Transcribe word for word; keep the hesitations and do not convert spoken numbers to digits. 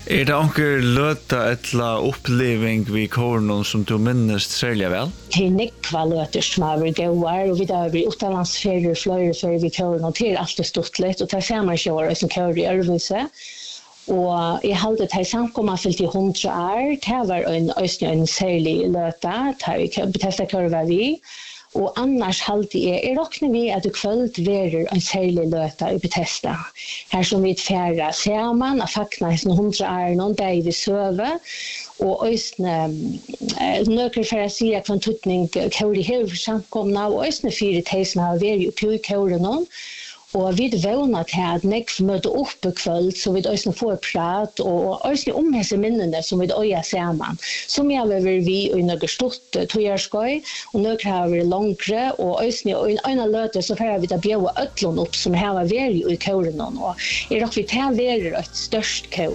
Er det onker løta etla oppleving vi kåren som du minnes særlig vel? Det er nekva løter som har vært gauar, og vi har vært utenlandsferier, fløyre før vi kåren, og det er alltid stort litt, og det er samme kjøret som kåren i Ørvise. Og jeg hadde det her samkommet fylt i hundre år, det var en, en særlig løte, det betestet kåren var vi. Og annars halte jeg, jeg råkner vi at det kvöld verer en særlig løte i Bethesda. Her som vi færre sammen, og fakna hesten hundre år, noen der vi søve, og østene, nøkker for å si at en tutning kåre her for samkomna, og østene fire teisene har vært oppi i kåre noen, og vi vågna til at nek møte opp i kvöld, så vi også får prat, og også om disse minnene som vi øyer sammen. Som jeg har vært vi i noen stort togjerskøy, og noen har vært langere, og også i en av løte så får vi da bjøve øtlån opp, som har vært i kåren. Og jeg råk vi til å være et størst kår.